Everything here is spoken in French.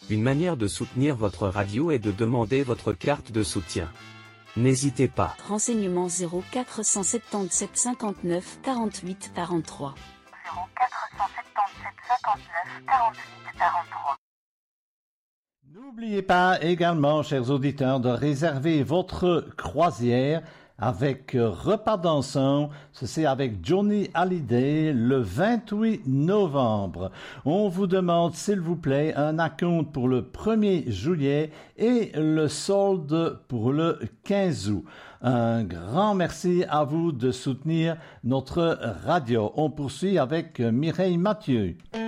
Une manière de soutenir votre radio est de demander votre carte de soutien. N'hésitez pas. Renseignements 0477 59 48 43. 0477 59 48 43. N'oubliez pas également, chers auditeurs, de réserver votre croisière avec repas dansant. Ceci avec Johnny Hallyday le 28 novembre. On vous demande, s'il vous plaît, un acompte pour le 1er juillet et le solde pour le 15 août. Un grand merci à vous de soutenir notre radio. On poursuit avec Mireille Mathieu.